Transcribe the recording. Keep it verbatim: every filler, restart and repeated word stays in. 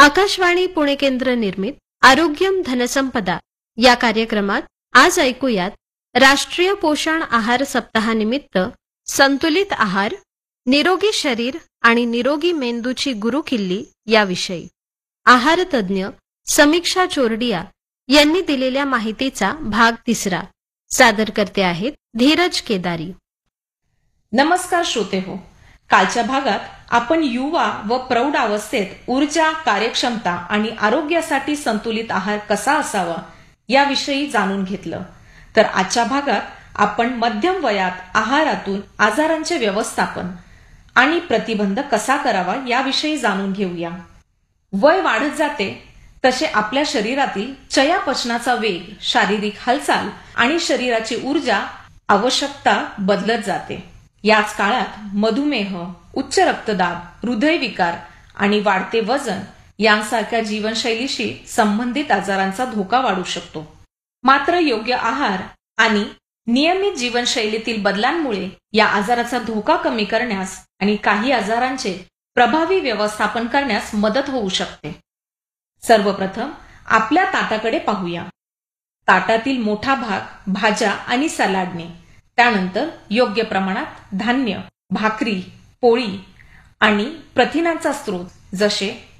आकाशवाणी पुणे केंद्र निर्मित आरोग्यम धनसंपदा या कार्यक्रमात आज ऐकूयात राष्ट्रीय पोषण आहार सप्ताहानिमित्त संतुलित आहार, निरोगी शरीर आणि निरोगी मेंदूची गुरुकिल्ली याविषयी आहार तज्ज्ञ समीक्षा चोरडिया यांनी दिलेल्या माहितीचा भाग तिसरा. सादर करते आहेत धीरज केदारी. नमस्कार श्रोते हो. कालच्या भागात आपण युवा व प्रौढ अवस्थेत ऊर्जा, कार्यक्षमता आणि आरोग्यासाठी संतुलित आहार कसा असावा याविषयी जाणून घेतलं. तर आजच्या भागात आपण मध्यम वयात आहारातून आजारांचे व्यवस्थापन आणि प्रतिबंध कसा करावा याविषयी जाणून घेऊया. वय वाढत जाते तसे आपल्या शरीरातील चयापचनाचा वेग, शारीरिक हालचाल आणि शरीराची ऊर्जा आवश्यकता बदलत जाते. याच काळात मधुमेह, उच्च रक्तदाब, हृदयविकार आणि वाढते वजन यांसारख्या जीवनशैलीशी संबंधित आजारांचा धोका वाढू शकतो. मात्र योग्य आहार आणि नियमित जीवनशैलीतील बदलांमुळे या आजाराचा धोका कमी करण्यास आणि काही आजारांचे प्रभावी व्यवस्थापन करण्यास मदत होऊ शकते. सर्वप्रथम आपल्या ताटाकडे पाहूया. ताटातील मोठा भाग भाज्या आणि सलाडने, त्यानंतर योग्य प्रमाणात धान्य, भाकरी, पोळी आणि प्रथिनांचा स्रोत जसे